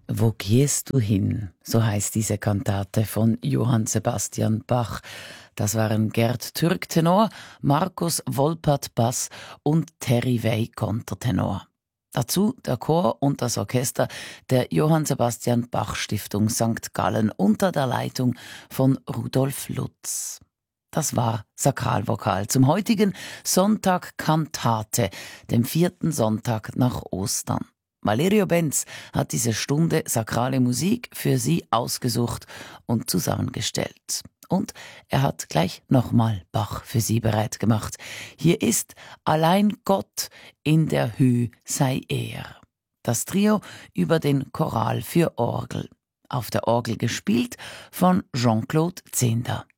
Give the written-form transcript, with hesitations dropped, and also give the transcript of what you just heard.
Wo gehst du hin? So heißt diese Kantate von Johann Sebastian Bach. Das waren Gerd Türk Tenor, Markus Wolpert Bass und Terry Wey Kontertenor. Dazu der Chor und das Orchester der Johann Sebastian Bach Stiftung St. Gallen unter der Leitung von Rudolf Lutz. Das war Sakralvokal zum heutigen Sonntag Kantate, dem 4. Sonntag nach Ostern. Valerio Benz hat diese Stunde sakrale Musik für Sie ausgesucht und zusammengestellt. Und er hat gleich nochmal Bach für Sie bereit gemacht. Hier ist Allein Gott in der Höhe sei er. Das Trio über den Choral für Orgel. Auf der Orgel gespielt von Jean-Claude Zehnder.